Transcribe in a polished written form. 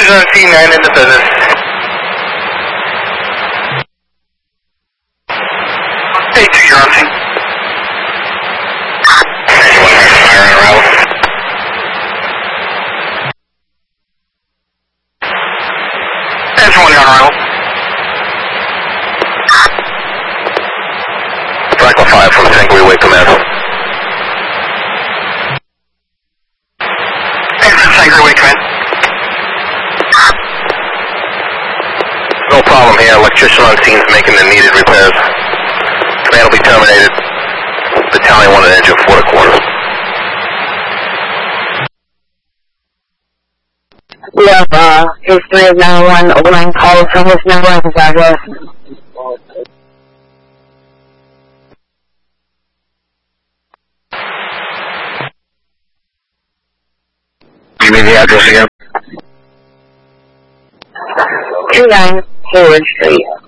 on T9 into business. Hey, 2, you're on scene. Fire on arrival. Engine 1 on arrival. Cycle 5 from Tango, we wait command. Tango, wait command. No problem here. Electrician on scene is making the needed repairs. Command will be terminated. Battalion 1 at engine 4 quarters. We have history of 911 overnight calls from this number and his address. Give me the address again. 29 Hayward Street.